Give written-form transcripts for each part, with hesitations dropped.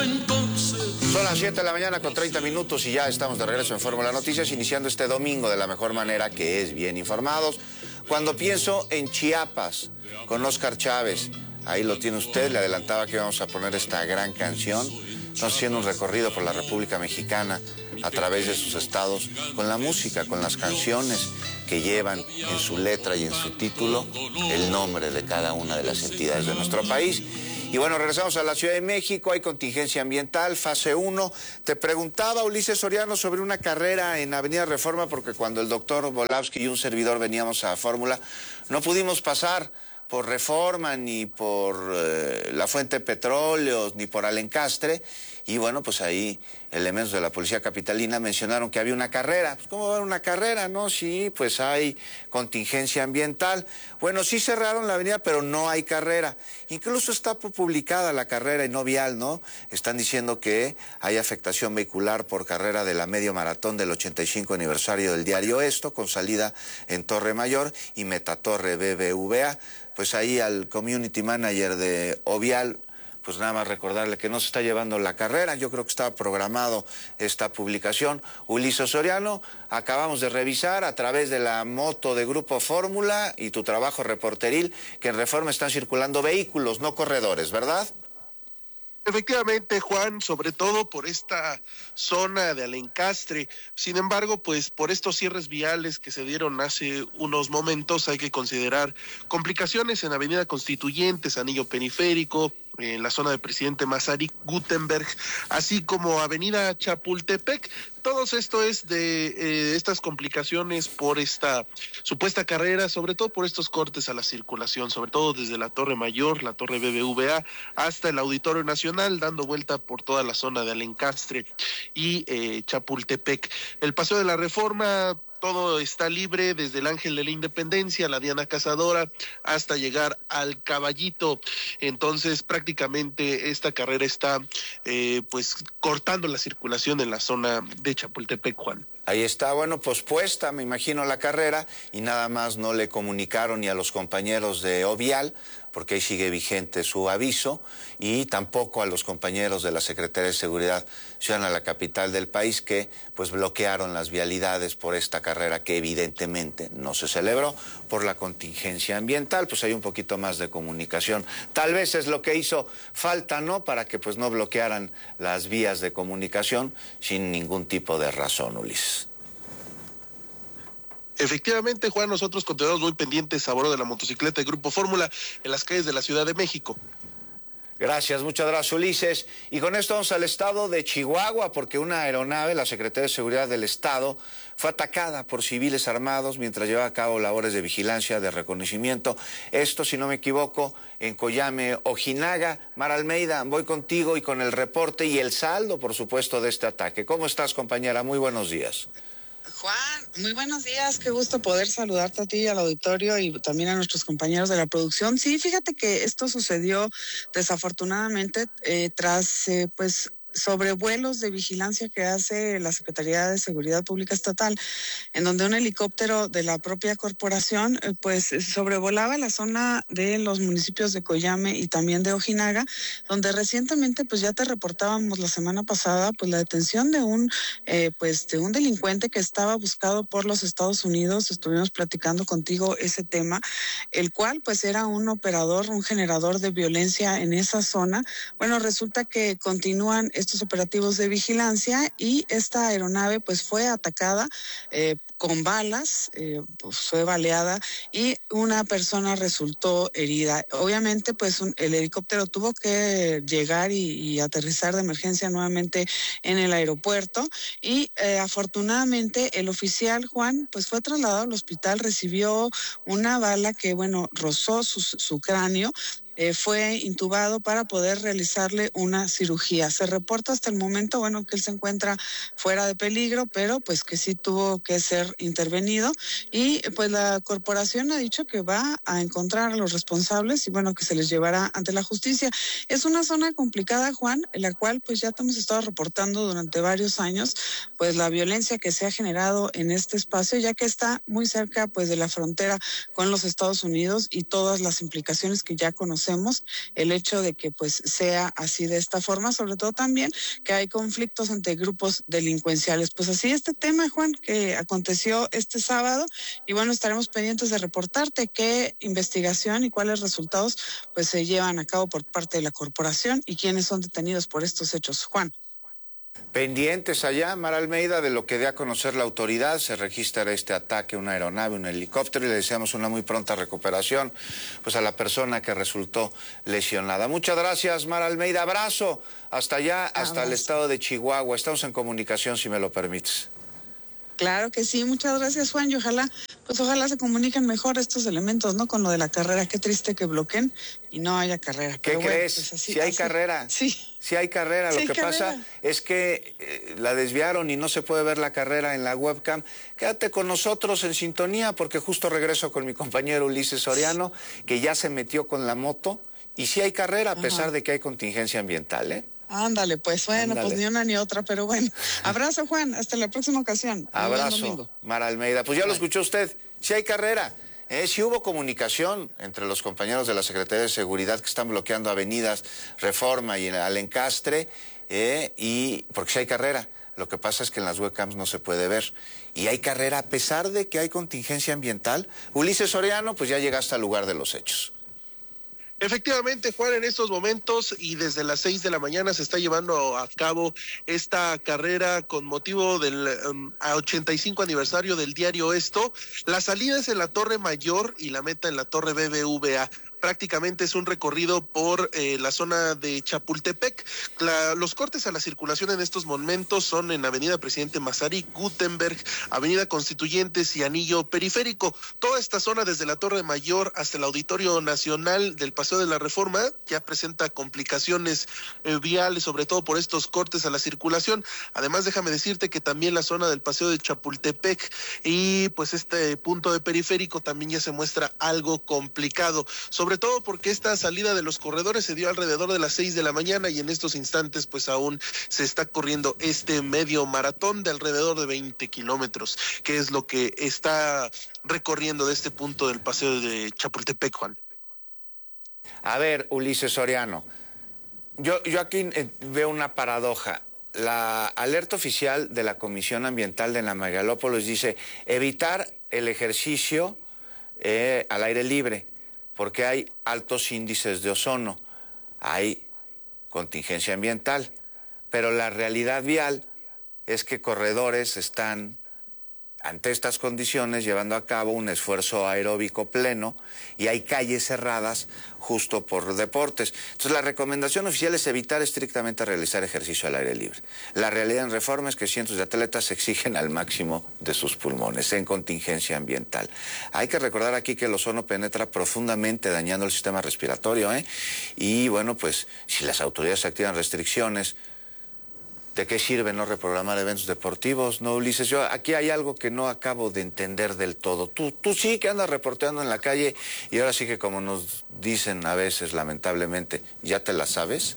Son las 7 de la mañana con 30 minutos y ya estamos de regreso en Fórmula Noticias, iniciando este domingo de la mejor manera, que es bien informados. Cuando pienso en Chiapas, con Óscar Chávez, ahí lo tiene usted, le adelantaba que íbamos a poner esta gran canción. Estamos haciendo un recorrido por la República Mexicana a través de sus estados, con la música, con las canciones que llevan en su letra y en su título el nombre de cada una de las entidades de nuestro país. Y bueno, regresamos a la Ciudad de México, hay contingencia ambiental, fase 1. Te preguntaba, Ulises Soriano, sobre una carrera en Avenida Reforma, porque cuando el doctor Volavsky y un servidor veníamos a Fórmula, no pudimos pasar por Reforma, ni por la Fuente de Petróleos, ni por Alencastre. Y bueno, pues ahí elementos de la policía capitalina mencionaron que había una carrera. Pues, ¿cómo va a haber una carrera, no? Sí, pues hay contingencia ambiental. Bueno, sí cerraron la avenida, pero no hay carrera. Incluso está publicada la carrera y no vial, ¿no? Están diciendo que hay afectación vehicular por carrera de la medio maratón del 85 aniversario del diario Esto, con salida en Torre Mayor y Metatorre BBVA. Pues ahí al community manager de Ovial, pues nada más recordarle que no se está llevando la carrera. Yo creo que estaba programado esta publicación. Ulises Soriano, acabamos de revisar a través de la moto de Grupo Fórmula y tu trabajo reporteril que en Reforma están circulando vehículos, no corredores, ¿verdad? Efectivamente, Juan, sobre todo por esta zona de Alencastre. Sin embargo, pues por estos cierres viales que se dieron hace unos momentos, hay que considerar complicaciones en Avenida Constituyentes, Anillo Periférico, en la zona de Presidente Masaryk, Gutenberg, así como Avenida Chapultepec. Todo esto es de estas complicaciones por esta supuesta carrera, sobre todo por estos cortes a la circulación, sobre todo desde la Torre Mayor, la Torre BBVA, hasta el Auditorio Nacional, dando vuelta por toda la zona de Alencastre y Chapultepec. El Paseo de la Reforma, todo está libre, desde el Ángel de la Independencia, la Diana Cazadora, hasta llegar al Caballito. Entonces, prácticamente esta carrera está pues cortando la circulación en la zona de Chapultepec, Juan. Ahí está, bueno, pospuesta, me imagino, la carrera, y nada más no le comunicaron ni a los compañeros de Ovial, porque ahí sigue vigente su aviso, y tampoco a los compañeros de la Secretaría de Seguridad Ciudadana de la capital del país, que pues bloquearon las vialidades por esta carrera que evidentemente no se celebró por la contingencia ambiental. Pues hay un poquito más de comunicación. Tal vez es lo que hizo falta, ¿no? Para que pues no bloquearan las vías de comunicación sin ningún tipo de razón, Ulises. Efectivamente, Juan, nosotros continuamos muy pendientes a bordo de la motocicleta de Grupo Fórmula en las calles de la Ciudad de México. Gracias, muchas gracias, Ulises. Y con esto vamos al estado de Chihuahua, porque una aeronave, la Secretaría de Seguridad del Estado, fue atacada por civiles armados mientras llevaba a cabo labores de vigilancia, de reconocimiento. Esto, si no me equivoco, en Coyame, Ojinaga. Mara Almeida, voy contigo y con el reporte y el saldo, por supuesto, de este ataque. ¿Cómo estás, compañera? Muy buenos días. Juan, muy buenos días, qué gusto poder saludarte a ti, al auditorio y también a nuestros compañeros de la producción. Sí, fíjate que esto sucedió desafortunadamente tras pues sobrevuelos de vigilancia que hace la Secretaría de Seguridad Pública Estatal, en donde un helicóptero de la propia corporación pues sobrevolaba la zona de los municipios de Coyame y también de Ojinaga, donde recientemente pues ya te reportábamos la semana pasada pues la detención de un delincuente que estaba buscado por los Estados Unidos. Estuvimos platicando contigo ese tema, el cual pues era un operador, un generador de violencia en esa zona. Bueno, resulta que continúan estos operativos de vigilancia y esta aeronave pues fue atacada con balas, pues fue baleada y una persona resultó herida. Obviamente pues el helicóptero tuvo que llegar y aterrizar de emergencia nuevamente en el aeropuerto y afortunadamente el oficial Juan pues fue trasladado al hospital, recibió una bala que rozó su cráneo. Fue intubado para poder realizarle una cirugía. Se reporta hasta el momento, que él se encuentra fuera de peligro, pero pues que sí tuvo que ser intervenido y pues la corporación ha dicho que va a encontrar a los responsables y que se les llevará ante la justicia. Es una zona complicada, Juan, en la cual pues ya te hemos estado reportando durante varios años pues la violencia que se ha generado en este espacio, ya que está muy cerca pues de la frontera con los Estados Unidos y todas las implicaciones que ya conocemos desconocemos el hecho de que pues sea así de esta forma, sobre todo también que hay conflictos entre grupos delincuenciales. Pues así este tema, Juan, que aconteció este sábado, y bueno, estaremos pendientes de reportarte qué investigación y cuáles resultados pues se llevan a cabo por parte de la corporación y quiénes son detenidos por estos hechos, Juan. Pendientes allá, Mara Almeida, de lo que dé a conocer la autoridad. Se registra este ataque, una aeronave, un helicóptero, y le deseamos una muy pronta recuperación pues a la persona que resultó lesionada. Muchas gracias, Mara Almeida. Abrazo hasta allá, hasta el estado de Chihuahua. Estamos en comunicación, si me lo permites. Claro que sí, muchas gracias, Juan, y ojalá se comuniquen mejor estos elementos, ¿no? Con lo de la carrera, qué triste que bloqueen y no haya carrera. ¿Qué crees? Pues así, si hay carrera. Sí. Si hay carrera. Sí, lo que pasa es que la desviaron y no se puede ver la carrera en la webcam. Quédate con nosotros en sintonía, porque justo regreso con mi compañero Ulises Soriano, que ya se metió con la moto, y sí hay carrera, a pesar de que hay contingencia ambiental, ¿eh? Ándale, pues bueno, pues ni una ni otra, pero bueno. Abrazo, Juan, hasta la próxima ocasión. Abrazo, Mara Almeida. Pues ya lo escuchó usted, si hay carrera. Sí hubo comunicación entre los compañeros de la Secretaría de Seguridad que están bloqueando avenidas Reforma y al Encastre, y porque sí hay carrera. Lo que pasa es que en las webcams no se puede ver. Y hay carrera a pesar de que hay contingencia ambiental. Ulises Soriano, pues ya llegaste al lugar de los hechos. Efectivamente, Juan, en estos momentos y desde las 6 de la mañana se está llevando a cabo esta carrera con motivo del 85 aniversario del diario Esto. La salida es en la Torre Mayor y la meta en la Torre BBVA. Prácticamente es un recorrido por la zona de Chapultepec. Los cortes a la circulación en estos momentos son en Avenida Presidente Mazarik, Gutenberg, Avenida Constituyentes y Anillo Periférico. Toda esta zona desde la Torre Mayor hasta el Auditorio Nacional del Paseo de la Reforma ya presenta complicaciones viales, sobre todo por estos cortes a la circulación. Además, déjame decirte que también la zona del Paseo de Chapultepec y pues este punto de Periférico también ya se muestra algo complicado, sobre todo porque esta salida de los corredores se dio alrededor de las 6 de la mañana y en estos instantes pues aún se está corriendo este medio maratón de alrededor de 20 kilómetros, que es lo que está recorriendo de este punto del Paseo de Chapultepec, Juan. A ver, Ulises Soriano, yo aquí veo una paradoja. La alerta oficial de la Comisión Ambiental de la Megalópolis dice evitar el ejercicio al aire libre, porque hay altos índices de ozono, hay contingencia ambiental, pero la realidad vial es que corredores están, ante estas condiciones, llevando a cabo un esfuerzo aeróbico pleno y hay calles cerradas justo por deportes. Entonces la recomendación oficial es evitar estrictamente realizar ejercicio al aire libre. La realidad en Reforma es que cientos de atletas exigen al máximo de sus pulmones en contingencia ambiental. Hay que recordar aquí que el ozono penetra profundamente dañando el sistema respiratorio, y bueno, pues si las autoridades activan restricciones, ¿de qué sirve no reprogramar eventos deportivos? No, Ulises, yo aquí hay algo que no acabo de entender del todo. Tú sí que andas reporteando en la calle y ahora sí que, como nos dicen a veces, lamentablemente, ¿ya te la sabes?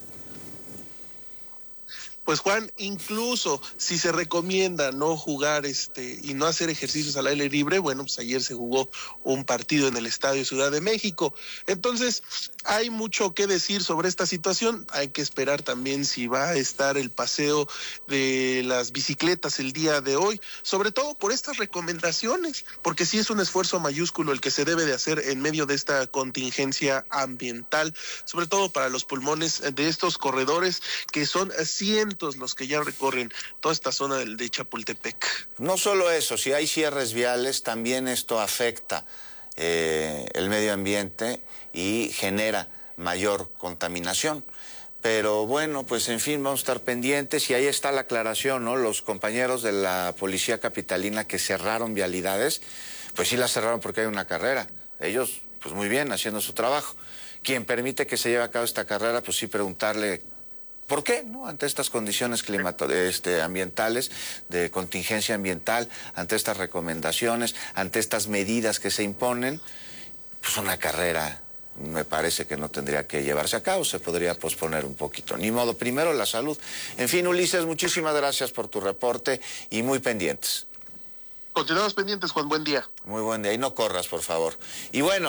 Pues Juan, incluso si se recomienda no jugar y no hacer ejercicios al aire libre, bueno, pues ayer se jugó un partido en el Estadio Ciudad de México. Entonces, hay mucho que decir sobre esta situación. Hay que esperar también si va a estar el paseo de las bicicletas el día de hoy, sobre todo por estas recomendaciones, porque sí es un esfuerzo mayúsculo el que se debe de hacer en medio de esta contingencia ambiental, sobre todo para los pulmones de estos corredores, que son cientos los que ya recorren toda esta zona de Chapultepec. No solo eso, si hay cierres viales, también esto afecta el medio ambiente y genera mayor contaminación. Pero bueno, pues en fin, vamos a estar pendientes y ahí está la aclaración, ¿no? Los compañeros de la Policía Capitalina que cerraron vialidades, pues sí las cerraron porque hay una carrera. Ellos, pues muy bien, haciendo su trabajo. Quien permite que se lleve a cabo esta carrera, pues sí preguntarle ¿por qué? ¿No? Ante estas condiciones ambientales, de contingencia ambiental, ante estas recomendaciones, ante estas medidas que se imponen, pues una carrera me parece que no tendría que llevarse a cabo, se podría posponer un poquito. Ni modo, primero la salud. En fin, Ulises, muchísimas gracias por tu reporte y muy pendientes. Continuamos pendientes, Juan, buen día. Muy buen día, y no corras, por favor. Y bueno,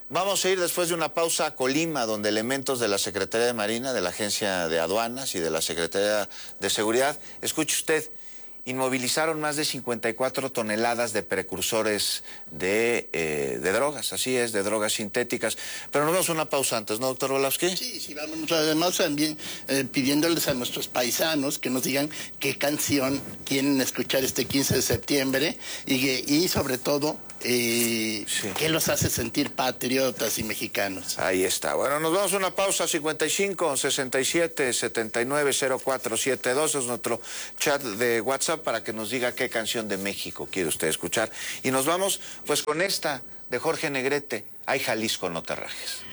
Vamos a ir después de una pausa a Colima, donde elementos de la Secretaría de Marina, de la Agencia de Aduanas y de la Secretaría de Seguridad, escuche usted, inmovilizaron más de 54 toneladas de precursores de drogas, así es, de drogas sintéticas. Pero nos vamos a una pausa antes, ¿no, doctor Volowski? Sí, vamos. Además también pidiéndoles a nuestros paisanos que nos digan qué canción quieren escuchar este 15 de septiembre y sobre todo, qué los hace sentir patriotas y mexicanos. Ahí está. Bueno, nos vamos a una pausa. 55 67 79 0472 es nuestro chat de WhatsApp para que nos diga qué canción de México quiere usted escuchar. Y nos vamos pues con esta de Jorge Negrete, Ay Jalisco, no te rajes.